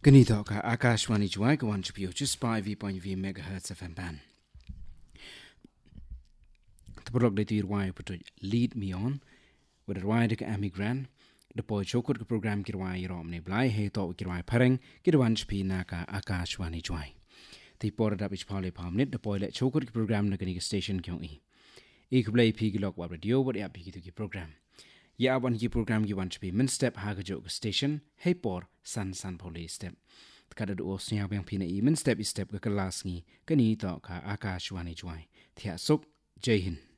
Ganito ka Akashwani Juai ka 1 just 5.v megahertz FM band. The product that you want lead me on with a wide emigran. The boy chocolate program kirwai romne blai he to kirwai pareng kirwanch p naka Akashwani Juai. The ported up each poly palmnit the boy let chocolate program na ganig station kyong e. Ik play pig lock wa radio what ya pigi to program. Ya one ki program you want to be min step hagajok station hey por san police step. Kada do snya bang pina min step is step ka kelas ni kani to ka Akashwani Juai. Thia sok Jai Hind.